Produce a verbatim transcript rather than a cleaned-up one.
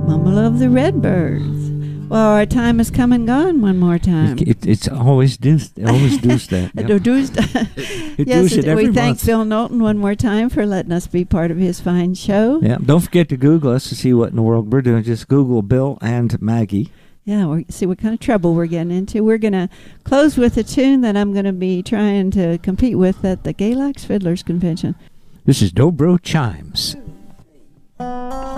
Mumble of the Redbirds. Well, our time has come and gone one more time. It, it, it's always does always does that. Yep. it does, it yes, does it every we thank month. Phil Knowlton one more time for letting us be part of his fine show. Yeah, don't forget to Google us to see what in the world we're doing. Just Google Bill and Maggie. Yeah, we see what kind of trouble we're getting into. We're going to close with a tune that I'm going to be trying to compete with at the Galax Fiddlers Convention. This is Dobro Chimes. Thank you.